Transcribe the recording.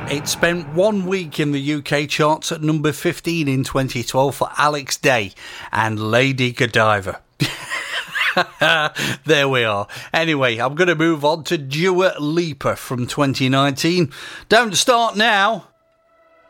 It spent 1 week in the UK charts at number 15 in 2012 for Alex Day and Lady Godiva. There we are. Anyway, I'm going to move on to Dua Lipa from 2019. Don't start now.